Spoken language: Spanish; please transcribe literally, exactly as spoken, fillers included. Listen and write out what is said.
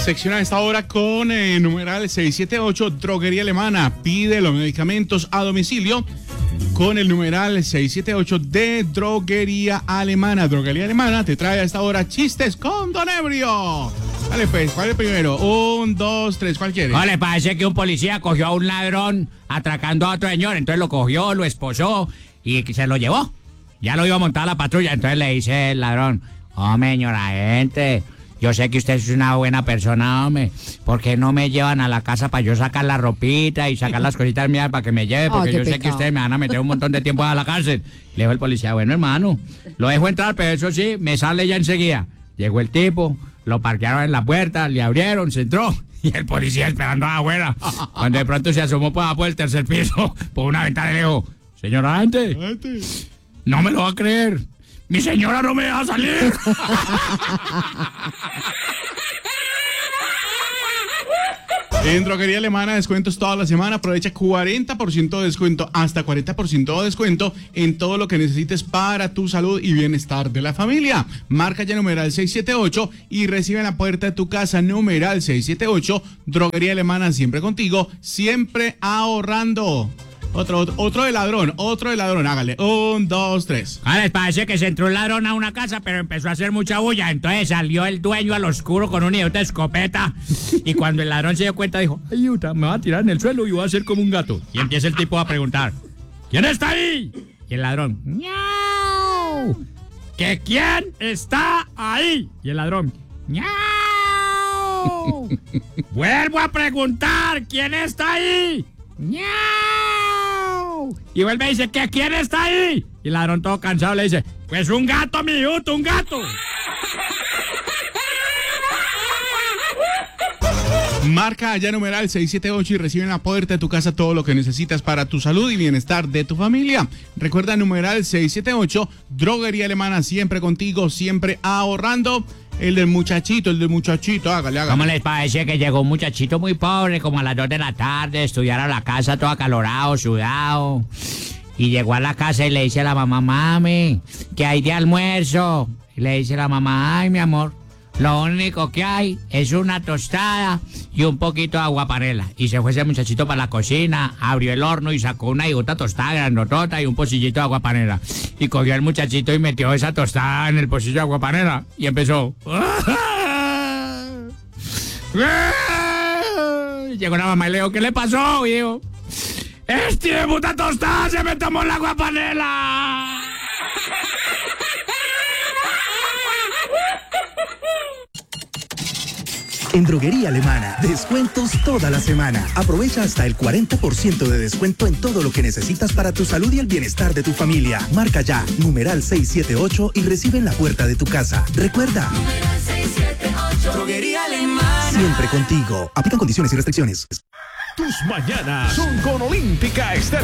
Sección a esta hora con eh, numeral seiscientos setenta y ocho, Droguería Alemana. Pide los medicamentos a domicilio con el numeral seiscientos setenta y ocho de Droguería Alemana. Droguería Alemana te trae a esta hora chistes con Don Ebrio. Dale pues, ¿cuál es el primero? Un, dos, tres, ¿cuál quieres? No, le parece que un policía cogió a un ladrón atracando a otro señor, entonces lo cogió, lo esposó y se lo llevó. Ya lo iba a montar a la patrulla, entonces le dice el ladrón: hombre, señora gente, yo sé que usted es una buena persona, hombre. ¿Por qué no me llevan a la casa para yo sacar la ropita y sacar las cositas mías para que me lleve? Porque oh, yo pecado. sé que ustedes me van a meter un montón de tiempo a la cárcel. Le dijo el policía: bueno, hermano, lo dejo entrar, pero eso sí, me sale ya enseguida. Llegó el tipo, lo parquearon en la puerta, le abrieron, se entró. Y el policía esperando afuera. Cuando de pronto se asomó por abajo del tercer piso, por una ventana, y le dijo: señora gente, no me lo va a creer. Mi señora no me deja salir. En Droguería Alemana, descuentos toda la semana. Aprovecha cuarenta por ciento de descuento, hasta cuarenta por ciento de descuento en todo lo que necesites para tu salud y bienestar de la familia. Marca ya numeral seiscientos setenta y ocho y recibe en la puerta de tu casa numeral seiscientos setenta y ocho. Droguería Alemana, siempre contigo, siempre ahorrando. Otro, otro, otro de ladrón, otro de ladrón, hágale. Un, dos, tres. Ah, les parece que se entró un ladrón a una casa, pero empezó a hacer mucha bulla. Entonces salió el dueño al oscuro con una idiota escopeta. Y cuando el ladrón se dio cuenta, dijo: ay, idiota, me va a tirar en el suelo y voy a ser como un gato. Y empieza el tipo a preguntar: ¿quién está ahí? Y el ladrón: ¡miau! ¿Que quién está ahí? Y el ladrón: ¡miau! Vuelvo a preguntar: ¿quién está ahí? ¡miau! Y vuelve y dice: ¿que quién está ahí? Y el ladrón, todo cansado, le dice: pues un gato, mi yuto, un gato. Marca allá numeral seiscientos setenta y ocho y recibe en la puerta de tu casa todo lo que necesitas para tu salud y bienestar de tu familia. Recuerda numeral seiscientos setenta y ocho, Droguería Alemana, siempre contigo, siempre ahorrando. El del muchachito, el del muchachito, hágale, hágale. ¿Cómo les parece que llegó un muchachito muy pobre, como a las dos de la tarde, estudiar a la casa todo acalorado, sudado? Y llegó a la casa y le dice a la mamá: mami, ¿qué hay de almuerzo? Y le dice la mamá: ay, mi amor, lo único que hay es una tostada y un poquito de agua panela. Y se fue ese muchachito para la cocina, abrió el horno y sacó una higota tostada grandotota y un pocillito de agua panela. Y cogió al muchachito y metió esa tostada en el pocillo de agua panela y empezó. Llegó la mamá y le dijo: ¿qué le pasó, hijo? ¡Este de puta tostada se me tomó el agua panela! En Droguería Alemana, descuentos toda la semana. Aprovecha hasta el cuarenta por ciento de descuento en todo lo que necesitas para tu salud y el bienestar de tu familia. Marca ya, numeral seiscientos setenta y ocho y recibe en la puerta de tu casa. Recuerda, numeral seiscientos setenta y ocho, Droguería Alemana. Siempre contigo. Aplican condiciones y restricciones. Tus mañanas son con Olímpica Estéreo.